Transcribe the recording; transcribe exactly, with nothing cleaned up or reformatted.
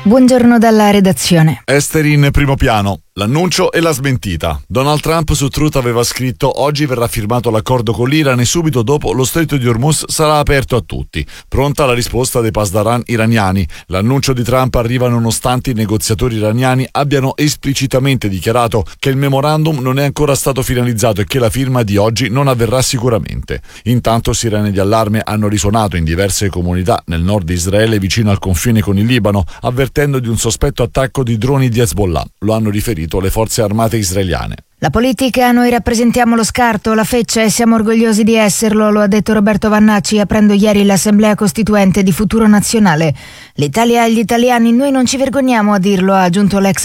Buongiorno dalla redazione. Esteri in primo piano. L'annuncio e la smentita. Donald Trump su Truth aveva scritto: oggi verrà firmato l'accordo con l'Iran e subito dopo lo stretto di Hormuz sarà aperto a tutti. Pronta la risposta dei pasdaran iraniani. L'annuncio di Trump arriva nonostante i negoziatori iraniani abbiano esplicitamente dichiarato che il memorandum non è ancora stato finalizzato e che la firma di oggi non avverrà sicuramente. Intanto sirene di allarme hanno risuonato in diverse comunità nel nord di Israele vicino al confine con il Libano, avvertendo di un sospetto attacco di droni di Hezbollah. Lo hanno riferito le forze armate israeliane. La politica, noi rappresentiamo lo scarto, la feccia e siamo orgogliosi di esserlo, lo ha detto Roberto Vannacci aprendo ieri l'Assemblea Costituente di Futuro Nazionale. L'Italia e gli italiani, noi non ci vergogniamo a dirlo, ha aggiunto l'ex